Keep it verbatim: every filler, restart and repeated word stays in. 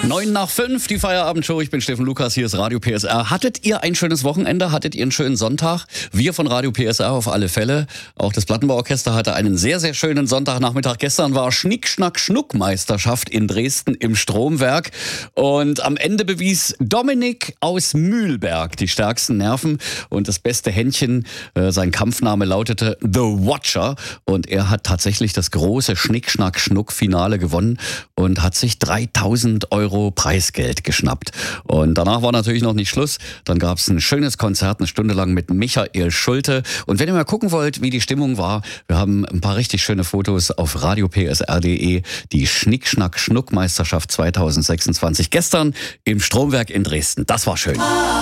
Neun nach fünf, die Feierabendshow. Ich bin Steffen Lukas, hier ist Radio P S R. Hattet ihr ein schönes Wochenende? Hattet ihr einen schönen Sonntag? Wir von Radio P S R auf alle Fälle. Auch das Plattenbauorchester hatte einen sehr, sehr schönen Sonntagnachmittag. Gestern war Schnick, Schnack, Schnuck-Meisterschaft in Dresden im Stromwerk. Und am Ende bewies Dominik aus Mühlberg die stärksten Nerven und das beste Händchen. Äh, sein Kampfname lautete The Watcher. Und er hat tatsächlich das große Schnick, Schnack, Schnuck-Finale gewonnen und hat sich dreitausend Euro Preisgeld geschnappt. Und danach war natürlich noch nicht Schluss. Dann gab es ein schönes Konzert, eine Stunde lang mit Michael Schulte. Und wenn ihr mal gucken wollt, wie die Stimmung war, wir haben ein paar richtig schöne Fotos auf radio p s r punkt d e. Die Schnick-Schnack-Schnuck-Meisterschaft zweitausendsechsundzwanzig. Gestern im Stromwerk in Dresden. Das war schön.